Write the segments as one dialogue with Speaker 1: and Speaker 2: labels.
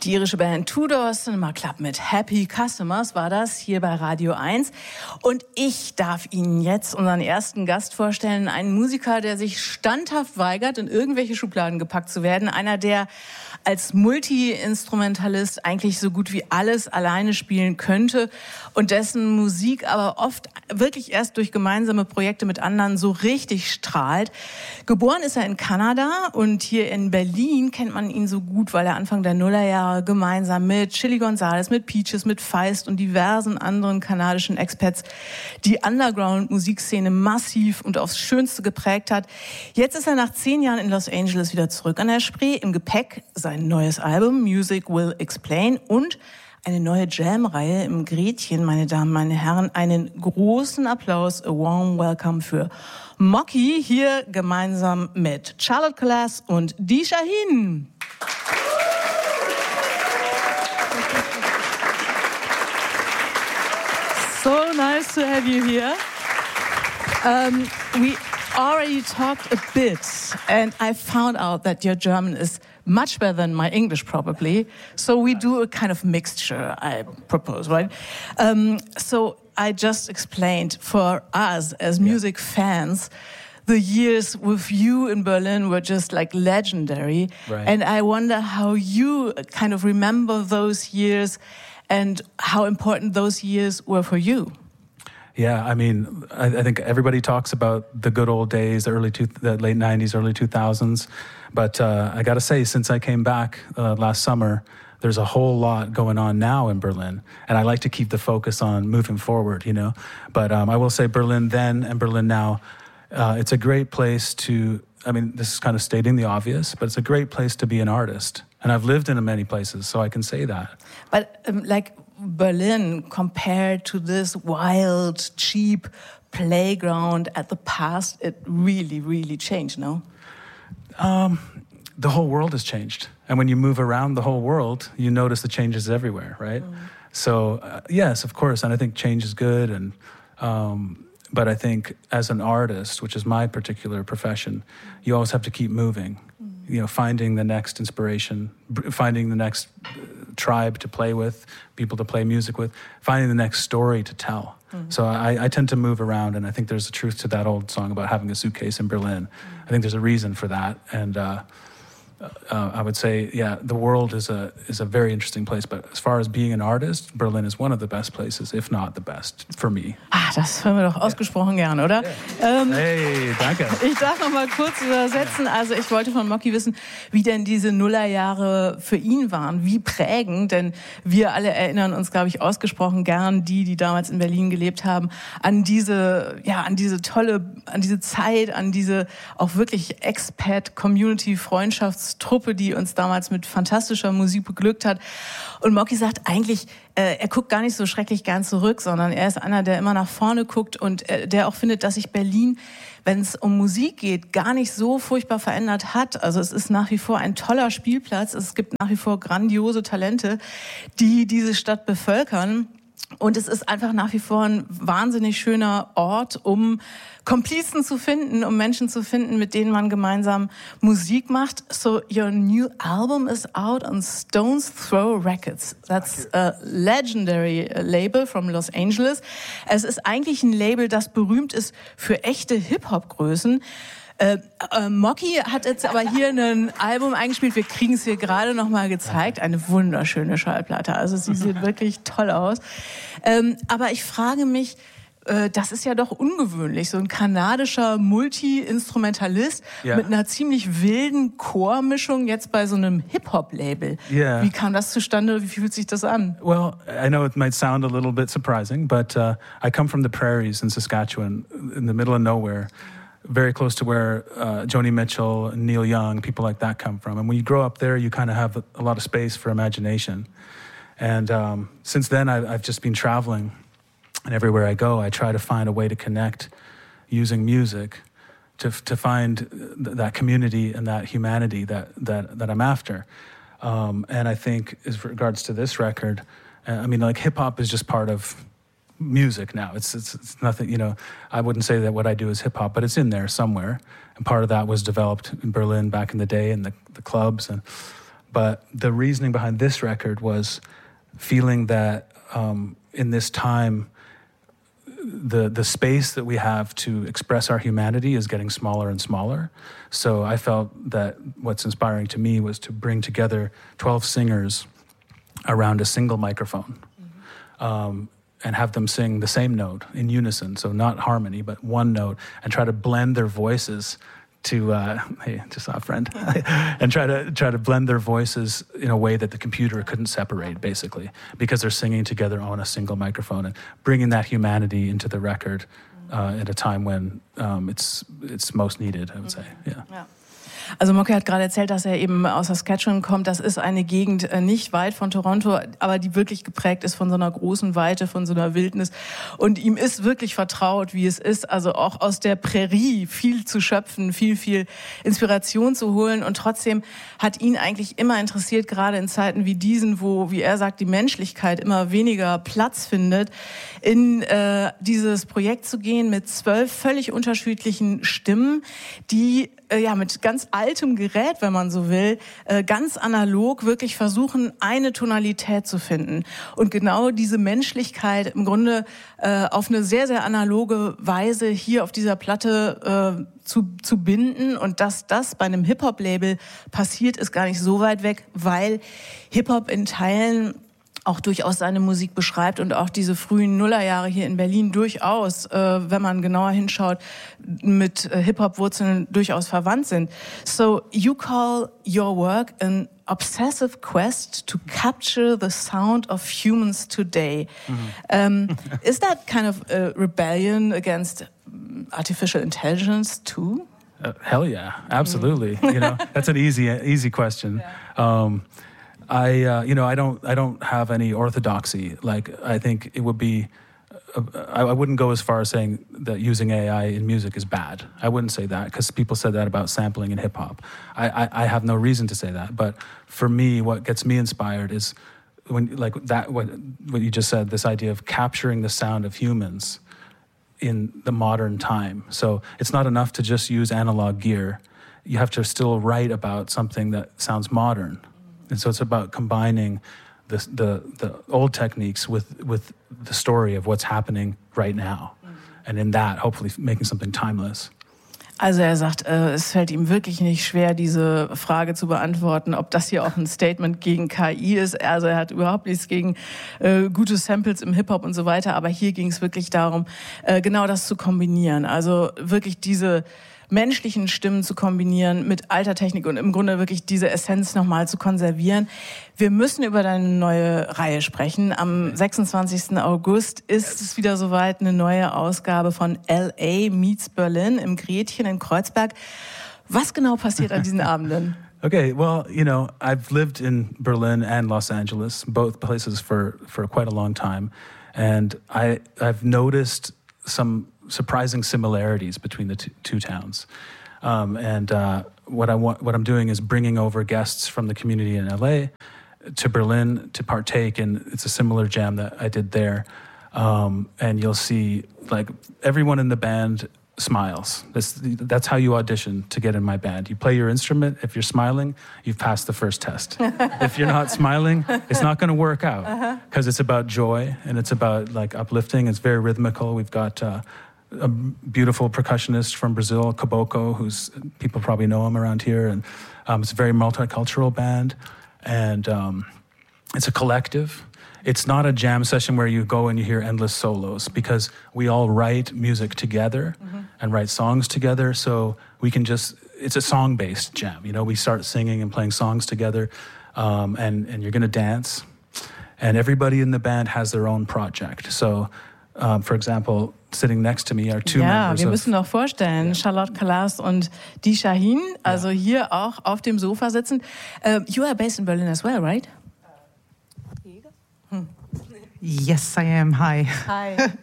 Speaker 1: Die irische Band Tudor Cinema Club mit Happy Customers war das hier bei Radio 1. Und ich darf Ihnen jetzt unseren ersten Gast vorstellen, einen Musiker, der sich standhaft weigert, in irgendwelche Schubladen gepackt zu werden. Einer, der als Multi-Instrumentalist eigentlich so gut wie alles alleine spielen könnte und dessen Musik aber oft wirklich erst durch gemeinsame Projekte mit anderen so richtig strahlt. Geboren ist er in Kanada und hier in Berlin kennt man ihn so gut, weil er Anfang der Nullerjahre gemeinsam mit Chili Gonzales, mit Peaches, mit Feist und diversen anderen kanadischen Expats die Underground-Musikszene massiv und aufs Schönste geprägt hat. Jetzt ist er nach 10 Jahren in Los Angeles wieder zurück an der Spree. Im Gepäck sein neues Album Music Will Explain und eine neue Jam-Reihe im Gretchen, meine Damen, meine Herren. Einen großen Applaus, a warm welcome für Mocky, hier gemeinsam mit Charlotte Glass und Dee Shaheen. So nice to have you here. We already talked a bit, and I found out that your German is much better than my English, probably. So we do a kind of mixture, I propose, right? So I just explained for us as music fans, the years with you in Berlin were just like legendary.
Speaker 2: Right.
Speaker 1: And I wonder how you kind of remember those years and how important those years were for you.
Speaker 2: Yeah, I mean, I think everybody talks about the good old days, the late 90s, early 2000s. But I got to say, since I came back last summer, there's a whole lot going on now in Berlin. And I like to keep the focus on moving forward, you know. But I will say Berlin then and Berlin now, it's a great place to, I mean, this is kind of stating the obvious, but it's a great place to be an artist. And I've lived in many places, so I can say that.
Speaker 1: But like Berlin compared to this wild, cheap playground at the past, it really, really changed, no?
Speaker 2: The whole world has changed. And when you move around the whole world, you notice the changes everywhere, right? Mm. So, yes, of course, and I think change is good. And but I think as an artist, which is my particular profession, you always have to keep moving. You know, finding the next inspiration, finding the next tribe to play with, people to play music with, finding the next story to tell. Mm-hmm. So I tend to move around, and I think there's a truth to that old song about having a suitcase in Berlin. I think there's a reason for that, and I would say, yeah, the world is a very interesting place, but as far as being an artist, Berlin is one of the best places, if not the best, for me.
Speaker 1: Das hören wir doch ausgesprochen gern, oder?
Speaker 2: Yeah. Hey, danke.
Speaker 1: Ich darf noch mal kurz übersetzen. Also ich wollte von Mocky wissen, wie denn diese Nullerjahre für ihn waren, wie prägend, denn wir alle erinnern uns, glaube ich, ausgesprochen gern, die damals in Berlin gelebt haben, an diese Zeit, an diese auch wirklich Expat-Community-Freundschaftstruppe, die uns damals mit fantastischer Musik beglückt hat. Und Mocky sagt eigentlich, er guckt gar nicht so schrecklich gern zurück, sondern er ist einer, der immer nach vorne guckt und der auch findet, dass sich Berlin, wenn es um Musik geht, gar nicht so furchtbar verändert hat. Also es ist nach wie vor ein toller Spielplatz. Es gibt nach wie vor grandiose Talente, die diese Stadt bevölkern. Und es ist einfach nach wie vor ein wahnsinnig schöner Ort, um Komplizen zu finden, um Menschen zu finden, mit denen man gemeinsam Musik macht. So your new album is out on Stones Throw Records. That's a legendary label from Los Angeles. Es ist eigentlich ein Label, das berühmt ist für echte Hip-Hop-Größen. Mocky hat jetzt aber hier ein Album eingespielt. Wir kriegen es hier gerade noch mal gezeigt. Eine wunderschöne Schallplatte. Also sie sieht wirklich toll aus. Aber ich frage mich, das ist ja doch ungewöhnlich. So ein kanadischer Multi-Instrumentalist mit einer ziemlich wilden Chormischung jetzt bei so einem Hip-Hop-Label.
Speaker 2: Yeah.
Speaker 1: Wie kam das zustande? Wie fühlt sich das an?
Speaker 2: Well, I know it might sound a little bit surprising, but I come from the prairies in Saskatchewan, in the middle of nowhere. Very close to where Joni Mitchell, Neil Young, people like that come from. And when you grow up there, you kind of have a lot of space for imagination. And since then, I've just been traveling. And everywhere I go, I try to find a way to connect using music to find that community and that humanity that I'm after. And I think as regards to this record, I mean, like hip-hop is just part of music now. It's nothing, you know, I wouldn't say that what I do is hip hop, but it's in there somewhere. And part of that was developed in Berlin back in the day in the clubs. But the reasoning behind this record was feeling that in this time, the space that we have to express our humanity is getting smaller and smaller. So I felt that what's inspiring to me was to bring together 12 singers around a single microphone, and have them sing the same note in unison, so not harmony, but one note, and try to blend their voices to, hey, just saw a friend, and try to blend their voices in a way that the computer couldn't separate, basically, because they're singing together on a single microphone and bringing that humanity into the record at a time when it's most needed, I would say. Yeah.
Speaker 1: Also Mocky hat gerade erzählt, dass er eben aus Saskatchewan kommt. Das ist eine Gegend nicht weit von Toronto, aber die wirklich geprägt ist von so einer großen Weite, von so einer Wildnis. Und ihm ist wirklich vertraut, wie es ist, also auch aus der Prärie viel zu schöpfen, viel Inspiration zu holen. Und trotzdem hat ihn eigentlich immer interessiert, gerade in Zeiten wie diesen, wo, wie er sagt, die Menschlichkeit immer weniger Platz findet, in dieses Projekt zu gehen mit 12 völlig unterschiedlichen Stimmen, die mit ganz altem Gerät, wenn man so will, ganz analog wirklich versuchen, eine Tonalität zu finden. Und genau diese Menschlichkeit im Grunde auf eine sehr, sehr analoge Weise hier auf dieser Platte zu binden. Und dass das bei einem Hip-Hop-Label passiert, ist gar nicht so weit weg, weil Hip-Hop in Teilen auch durchaus seine Musik beschreibt und auch diese frühen Nullerjahre hier in Berlin durchaus, wenn man genauer hinschaut, mit Hip-Hop-Wurzeln durchaus verwandt sind. So you call your work an obsessive quest to capture the sound of humans today. Is that kind of a rebellion against artificial intelligence too?
Speaker 2: Hell yeah, absolutely. You know, that's an easy question. Yeah. I don't have any orthodoxy. Like, I think it would be, I wouldn't go as far as saying that using AI in music is bad. I wouldn't say that, because people said that about sampling in hip hop. I have no reason to say that. But for me, what gets me inspired is when, like that, what you just said, this idea of capturing the sound of humans in the modern time. So it's not enough to just use analog gear. You have to still write about something that sounds modern. And so it's about combining the old techniques with the story of what's happening right now. And in that, hopefully making something timeless.
Speaker 1: Also er sagt, es fällt ihm wirklich nicht schwer, diese Frage zu beantworten, ob das hier auch ein Statement gegen KI ist. Also er hat überhaupt nichts gegen gute Samples im Hip-Hop und so weiter. Aber hier ging es wirklich darum, genau das zu kombinieren. Also wirklich diese menschlichen Stimmen zu kombinieren mit alter Technik und im Grunde wirklich diese Essenz nochmal zu konservieren. Wir müssen über deine neue Reihe sprechen. Am 26. August ist es wieder soweit, eine neue Ausgabe von LA Meets Berlin im Gretchen in Kreuzberg. Was genau passiert an diesen Abenden?
Speaker 2: Okay, well, you know, I've lived in Berlin and Los Angeles, both places for quite a long time. And I've noticed some surprising similarities between the two towns. What I'm doing is bringing over guests from the community in LA to Berlin to partake in, it's a similar jam that I did there. And you'll see, like, everyone in the band smiles. That's how you audition to get in my band. You play your instrument. If you're smiling, you've passed the first test. If you're not smiling, it's not going to work out, because it's about joy and it's about, like, uplifting. It's very rhythmical. We've got a beautiful percussionist from Brazil, Caboclo, who's, people probably know him around here, and it's a very multicultural band, and it's a collective. It's not a jam session where you go and you hear endless solos, because we all write music together and write songs together, so we can just, it's a song-based jam. You know, we start singing and playing songs together, and you're going to dance, and everybody in the band has their own project. So, for example, sitting next to me are two members.
Speaker 1: Ja, wir müssen noch vorstellen, Charlotte Kalas und Di Shahin, also hier auch auf dem Sofa sitzen. You are based in Berlin as well, right?
Speaker 3: Yes, I am. Hi.
Speaker 1: Hi.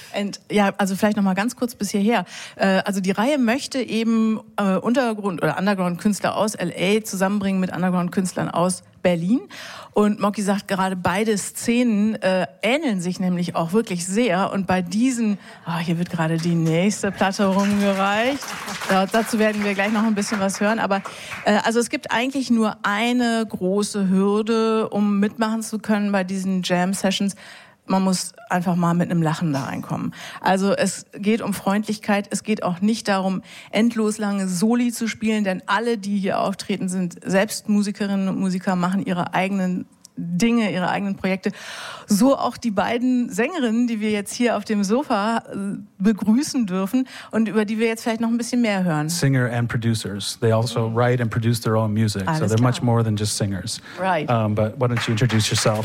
Speaker 1: Und ja, also vielleicht noch mal ganz kurz bis hierher. Also die Reihe möchte eben Untergrund- oder Underground-Künstler aus LA zusammenbringen mit Underground-Künstlern aus Berlin. Und Mocky sagt gerade, beide Szenen ähneln sich nämlich auch wirklich sehr. Und bei diesen, hier wird gerade die nächste Platte rumgereicht. Dazu werden wir gleich noch ein bisschen was hören. Aber also es gibt eigentlich nur eine große Hürde, um mitmachen zu können bei diesen Jam-Sessions. Man muss einfach mal mit einem Lachen da reinkommen. Also es geht um Freundlichkeit. Es geht auch nicht darum, endlos lange Soli zu spielen, denn alle, die hier auftreten, sind selbst Musikerinnen und Musiker, machen ihre eigenen Dinge, ihre eigenen Projekte. So auch die beiden Sängerinnen, die wir jetzt hier auf dem Sofa begrüßen dürfen und über die wir jetzt vielleicht noch ein bisschen mehr hören.
Speaker 2: Singer and producers. They also write and produce their own music.
Speaker 1: Alles
Speaker 2: so they're
Speaker 1: klar.
Speaker 2: much more than just singers.
Speaker 1: Right.
Speaker 2: But why don't you introduce yourself?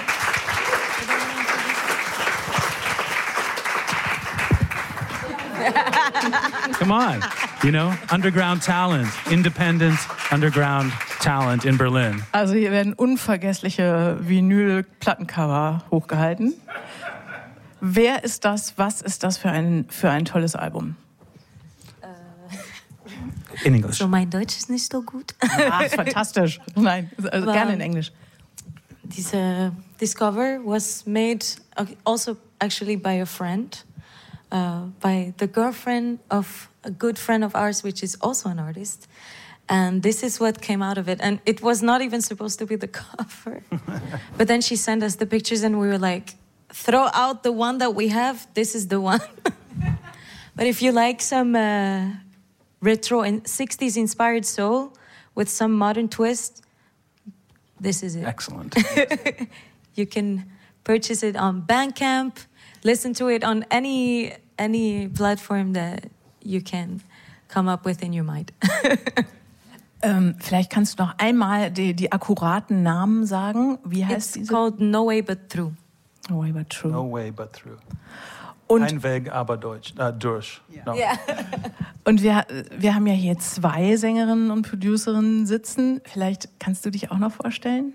Speaker 2: Come on. You know, underground talent, independent underground talent in Berlin.
Speaker 1: Also hier werden unvergessliche Vinyl-Plattencover hochgehalten. Wer ist das? Was ist das für ein tolles Album?
Speaker 2: In English.
Speaker 3: So, mein Deutsch ist nicht so gut.
Speaker 1: Fantastisch. Nein, also gerne in Englisch.
Speaker 3: This cover was made also actually by a friend, by the girlfriend of a good friend of ours, which is also an artist. And this is what came out of it. And it was not even supposed to be the cover. But then she sent us the pictures and we were like, throw out the one that we have. This is the one. But if you like some retro and 60s inspired soul with some modern twist, this is it.
Speaker 2: Excellent.
Speaker 3: You can purchase it on Bandcamp, listen to it on any platform that you can come up with in your mind.
Speaker 1: Vielleicht kannst du noch einmal die akkuraten Namen sagen. Wie heißt
Speaker 3: It's
Speaker 1: diese?
Speaker 3: called No Way But Through.
Speaker 1: No Way But True.
Speaker 2: No way but through.
Speaker 1: Und,
Speaker 2: Ein Weg, aber durch. No.
Speaker 3: Yeah.
Speaker 1: und wir haben ja hier 2 Sängerinnen und Producerinnen sitzen. Vielleicht kannst du dich auch noch vorstellen?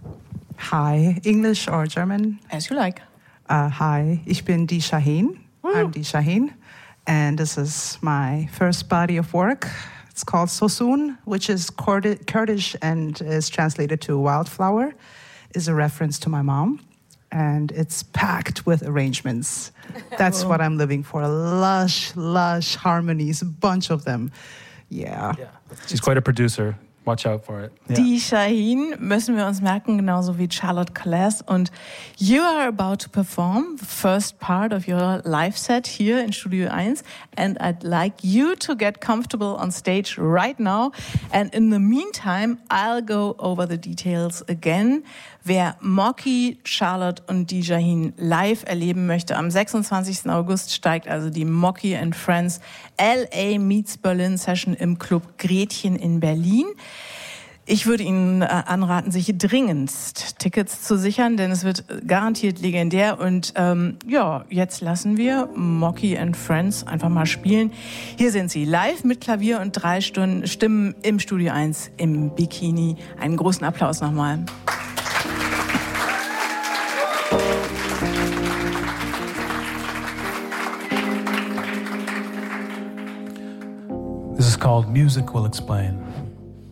Speaker 4: Hi, English or German?
Speaker 1: As you like.
Speaker 4: Hi, ich bin Dee Shaheen. I'm Dee Shaheen, and this is my first body of work. It's called Sosun, which is Kurdish and is translated to wildflower, is a reference to my mom, and it's packed with arrangements. That's what I'm living for, lush harmonies, a bunch of them. Yeah.
Speaker 2: She's quite a producer. Watch out for it. Yeah.
Speaker 1: Dee Shaheen müssen wir uns merken, genauso wie Charlotte Class. Und you are about to perform the first part of your live set here in Studio 1. And I'd like you to get comfortable on stage right now. And in the meantime, I'll go over the details again. Wer Mocky, Charlotte und Dee Shaheen live erleben möchte, am 26. August steigt also die Mocky and Friends LA Meets Berlin Session im Club Gretchen in Berlin. Ich würde Ihnen anraten, sich dringendst Tickets zu sichern, denn es wird garantiert legendär. Und jetzt lassen wir Mocky and Friends einfach mal spielen. Hier sind sie live mit Klavier und 3 Stimmen im Studio 1 im Bikini. Einen großen Applaus nochmal.
Speaker 2: This is called Music Will Explain.